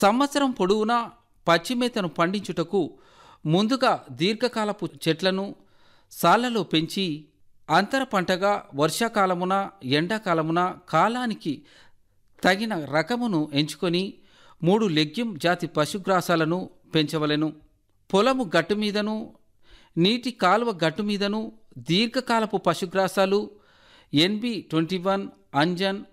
సంవత్సరం పొడవునా పచ్చిమేతను పండించుటకు ముందుగా దీర్ఘకాలపు చెట్లను సాళ్లలో పెంచి అంతర పంటగా వర్షాకాలమున ఎండాకాలమున కాలానికి తగిన రకమును ఎంచుకొని 3 లెగ్యూమ్ జాతి పశుగ్రాసాలను పెంచవలెను. పొలము గట్టుమీదను నీటి కాలువ గట్టుమీదను దీర్ఘకాలపు పశుగ్రాసాలు NB21, అంజన్,